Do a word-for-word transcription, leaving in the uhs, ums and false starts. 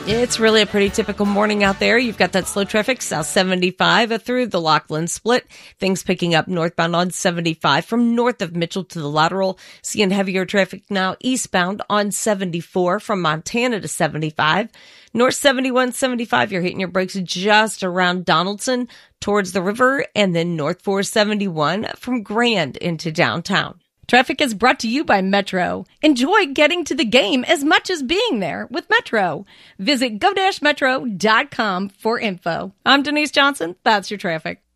It's really a pretty typical morning out there. You've got that slow traffic, South seventy-five through the Lockland split. Things picking up northbound on seventy-five from north of Mitchell to the lateral. Seeing heavier traffic now eastbound on seventy-four from Montana to seventy-five. North seventy-one, seventy-five, you're hitting your brakes just around Donaldson towards the river. And then North four seventy-one from Grand into downtown. Traffic is brought to you by Metro. Enjoy getting to the game as much as being there with Metro. Visit go dash metro dot com for info. I'm Denise Johnson. That's your traffic.